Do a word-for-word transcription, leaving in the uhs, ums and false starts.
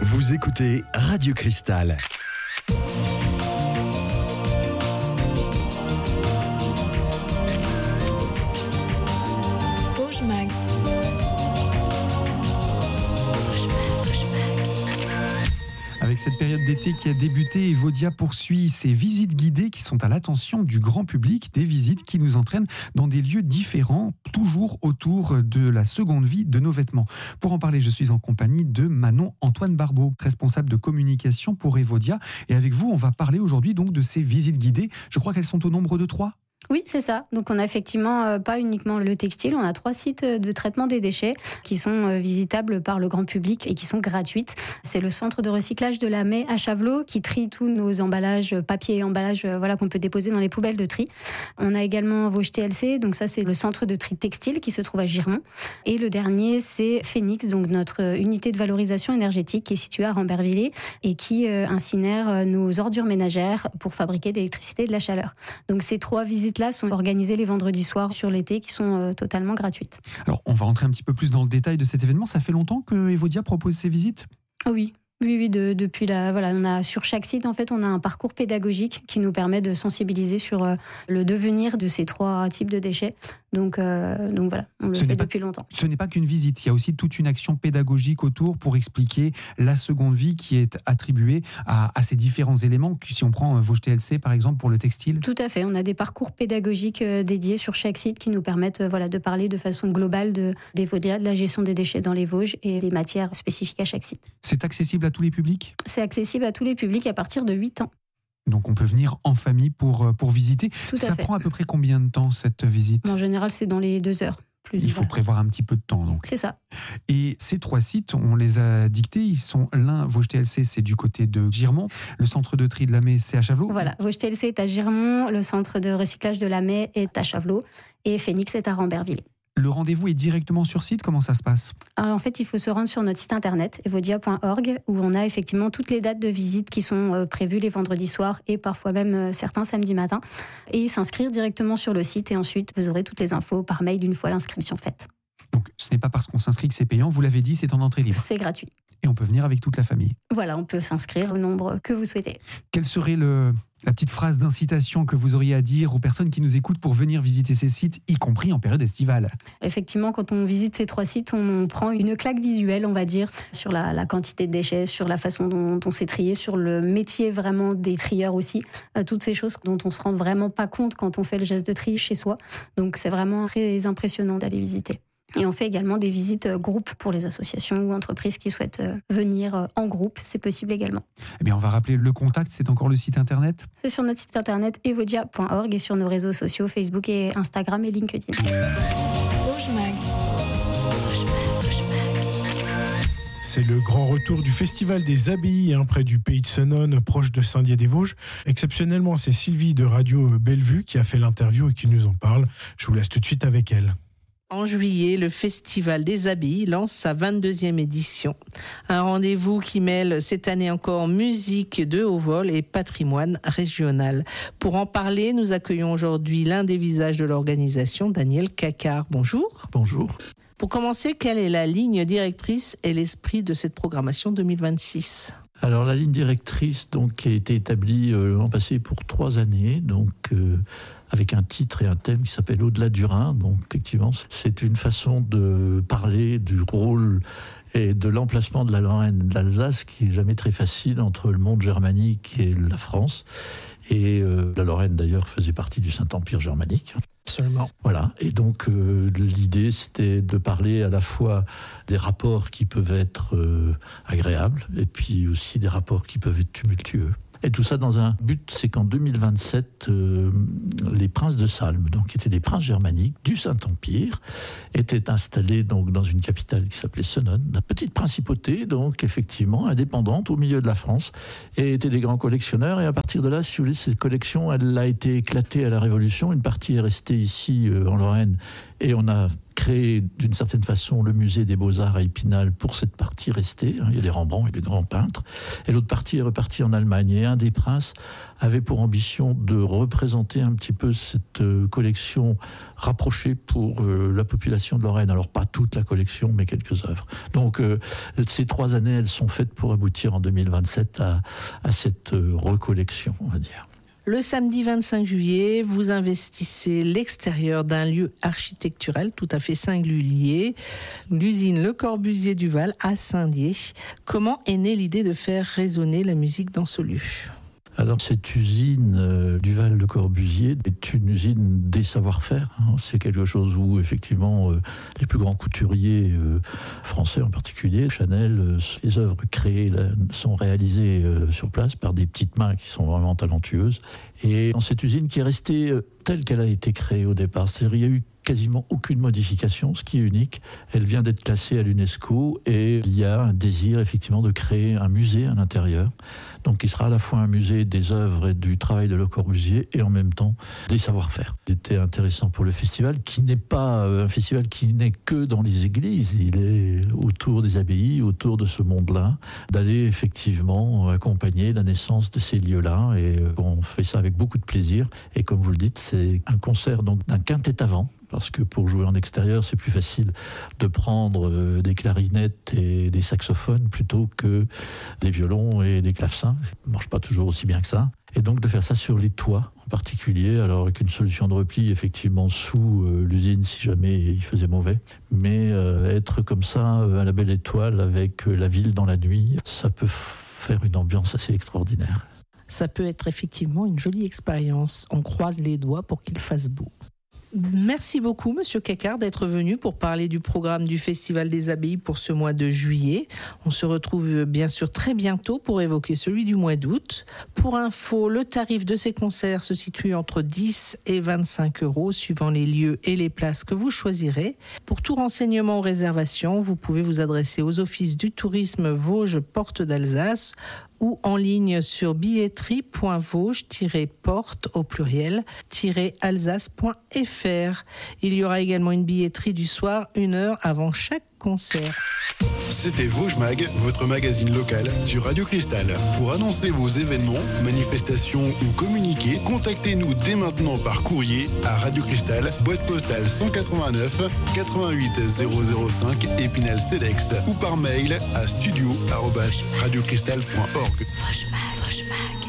Vous écoutez Radio Cristal. Vosges Mag. Avec cette période d'été qui a débuté, Evodia poursuit ses visites guidées qui sont à l'attention du grand public, des visites qui nous entraînent dans des lieux différents, toujours autour de la seconde vie de nos vêtements. Pour en parler, je suis en compagnie de Manon Antoine Barbeau, responsable de communication pour Evodia. Et avec vous, on va parler aujourd'hui donc de ces visites guidées. Je crois qu'elles sont au nombre de trois. Oui, c'est ça. Donc on a effectivement euh, pas uniquement le textile, on a trois sites de traitement des déchets qui sont euh, visitables par le grand public et qui sont gratuites. C'est le centre de recyclage de la Mai à Chavelot qui trie tous nos emballages, papier et emballages euh, voilà, qu'on peut déposer dans les poubelles de tri. On a également Vosges T L C, donc ça c'est le centre de tri textile qui se trouve à Girmont. Et le dernier c'est Phoenix, donc notre unité de valorisation énergétique qui est située à Rambervillers et qui euh, incinère nos ordures ménagères pour fabriquer de l'électricité et de la chaleur. Donc ces trois visites là sont organisées les vendredis soirs sur l'été qui sont euh, totalement gratuites. Alors, on va rentrer un petit peu plus dans le détail de cet événement. Ça fait longtemps que Evodia propose ces visites ? Ah oui. Oui, oui, de, depuis la, voilà, on a sur chaque site en fait, on a un parcours pédagogique qui nous permet de sensibiliser sur euh, le devenir de ces trois types de déchets. Donc, euh, donc voilà, on le ce fait pas, depuis longtemps. Ce n'est pas qu'une visite, il y a aussi toute une action pédagogique autour pour expliquer la seconde vie qui est attribuée à, à ces différents éléments. Si on prend Vosges T L C par exemple pour le textile. Tout à fait, on a des parcours pédagogiques euh, dédiés sur chaque site qui nous permettent euh, voilà, de parler de façon globale de, d'Evodia, de la gestion des déchets dans les Vosges et des matières spécifiques à chaque site. C'est accessible à tous les publics ? C'est accessible à tous les publics à partir de huit ans. Donc on peut venir en famille pour, pour visiter. Tout à Ça fait. prend à peu près combien de temps cette visite ? En général, c'est dans les deux heures. Plus Il faut voilà. prévoir un petit peu de temps donc. C'est ça. Et ces trois sites, on les a dictés. Ils sont l'un, Vosges T L C, c'est du côté de Girmont. Le centre de tri de la Mai, c'est à Chavelot. Voilà, Vosges T L C est à Girmont, le centre de recyclage de la Mai est à Chavelot et Phoenix est à Rambervillers. Le rendez-vous est directement sur site, comment ça se passe ? Alors en fait, il faut se rendre sur notre site internet evodia point org où on a effectivement toutes les dates de visite qui sont euh, prévues les vendredis soirs et parfois même euh, certains samedis matins et s'inscrire directement sur le site et ensuite vous aurez toutes les infos par mail une fois l'inscription faite. Donc ce n'est pas parce qu'on s'inscrit que c'est payant, vous l'avez dit, c'est en entrée libre. C'est gratuit. Et on peut venir avec toute la famille. Voilà, on peut s'inscrire au nombre que vous souhaitez. Quelle serait le, la petite phrase d'incitation que vous auriez à dire aux personnes qui nous écoutent pour venir visiter ces sites, y compris en période estivale ? Effectivement, quand on visite ces trois sites, on prend une claque visuelle, on va dire, sur la, la quantité de déchets, sur la façon dont on s'est trié, sur le métier vraiment des trieurs aussi. Euh, toutes ces choses dont on se rend vraiment pas compte quand on fait le geste de tri chez soi. Donc c'est vraiment très impressionnant d'aller visiter. Et on fait également des visites groupes pour les associations ou entreprises qui souhaitent venir en groupe. C'est possible également. Eh bien, on va rappeler le contact, c'est encore le site internet ? C'est sur notre site internet evodia point org et sur nos réseaux sociaux Facebook et Instagram et LinkedIn. Vosges Mag. Vosges Mag, Vosges Mag. C'est le grand retour du Festival des Abbayes, hein, près du pays de Senones, proche de Saint-Dié-des-Vosges. Exceptionnellement, c'est Sylvie de Radio Bellevue qui a fait l'interview et qui nous en parle. Je vous laisse tout de suite avec elle. En juillet, le Festival des Abbayes lance sa vingt-deuxième édition. Un rendez-vous qui mêle cette année encore musique de haut vol et patrimoine régional. Pour en parler, nous accueillons aujourd'hui l'un des visages de l'organisation, Daniel Cacard. Bonjour. Bonjour. Pour commencer, quelle est la ligne directrice et l'esprit de cette programmation deux mille vingt-six ? Alors la ligne directrice donc, qui a été établie euh, l'an passé pour trois années, donc euh, avec un titre et un thème qui s'appelle Au-delà du Rhin. Donc effectivement, c'est une façon de parler du rôle et de l'emplacement de la Lorraine et de l'Alsace qui est jamais très facile entre le monde germanique et la France. Et euh, la Lorraine d'ailleurs faisait partie du Saint-Empire germanique. Absolument. Voilà, et donc euh, l'idée c'était de parler à la fois des rapports qui peuvent être euh, agréables et puis aussi des rapports qui peuvent être tumultueux. Et tout ça dans un but, c'est qu'en deux mille vingt-sept, euh, les princes de Salm, donc qui étaient des princes germaniques du Saint-Empire, étaient installés donc dans une capitale qui s'appelait Senones, la petite principauté, donc effectivement indépendante au milieu de la France, et étaient des grands collectionneurs. Et à partir de là, si vous voulez, cette collection, elle a été éclatée à la Révolution. Une partie est restée ici euh, en Lorraine, et on a créé d'une certaine façon le musée des Beaux-Arts à Épinal pour cette partie restée. Il y a les Rembrandt et les grands peintres. Et l'autre partie est repartie en Allemagne. Et un des princes avait pour ambition de représenter un petit peu cette euh, collection rapprochée pour euh, la population de Lorraine. Alors pas toute la collection, mais quelques œuvres. Donc euh, ces trois années, elles sont faites pour aboutir en deux mille vingt-sept à, à cette euh, recollection, on va dire. Le samedi vingt-cinq juillet, vous investissez l'extérieur d'un lieu architectural tout à fait singulier, l'usine Le Corbusier du Val à Saint-Dié. Comment est née l'idée de faire résonner la musique dans ce lieu ? Alors cette usine euh, du Val Le Corbusier est une usine des savoir-faire. Hein. C'est quelque chose où effectivement euh, les plus grands couturiers euh, français en particulier, Chanel, euh, les œuvres créées là, sont réalisées euh, sur place par des petites mains qui sont vraiment talentueuses. Et dans cette usine qui est restée euh, telle qu'elle a été créée au départ, c'est-à-dire il y a eu quasiment aucune modification, ce qui est unique. Elle vient d'être classée à l'UNESCO et il y a un désir effectivement de créer un musée à l'intérieur, donc qui sera à la fois un musée des œuvres et du travail de Le Corbusier et en même temps des savoir-faire. C'était intéressant pour le festival, qui n'est pas un festival qui n'est que dans les églises, il est autour des abbayes, autour de ce monde-là, d'aller effectivement accompagner la naissance de ces lieux-là, et on fait ça avec beaucoup de plaisir. Et comme vous le dites, c'est un concert donc d'un quintet à vent, parce que pour jouer en extérieur, c'est plus facile de prendre des clarinettes et des saxophones plutôt que des violons et des clavecins. Ça ne marche pas toujours aussi bien que ça. Et donc de faire ça sur les toits en particulier, alors avec une solution de repli effectivement sous euh, l'usine si jamais il faisait mauvais. Mais euh, être comme ça euh, à la belle étoile avec euh, la ville dans la nuit, ça peut faire une ambiance assez extraordinaire. Ça peut être effectivement une jolie expérience. On croise les doigts pour qu'il fasse beau. Merci beaucoup, Monsieur Cacard, d'être venu pour parler du programme du Festival des Abbayes pour ce mois de juillet. On se retrouve bien sûr très bientôt pour évoquer celui du mois d'août. Pour info, le tarif de ces concerts se situe entre dix et vingt-cinq euros, suivant les lieux et les places que vous choisirez. Pour tout renseignement ou réservation, vous pouvez vous adresser aux offices du tourisme Vosges Porte d'Alsace ou en ligne sur billetterie point vosges tiret porte au pluriel alsace point f r. Il y aura également une billetterie du soir, une heure avant chaque concert. C'était Vosges Mag, votre magazine local sur Radio Cristal. Pour annoncer vos événements, manifestations ou communiquer, contactez-nous dès maintenant par courrier à Radio Cristal, boîte postale cent quatre-vingt-neuf quatre-vingt-huit zéro zéro cinq Épinal Cedex ou par mail à studio arobase radiocristal point org. Vosges Mag, Vosges Mag.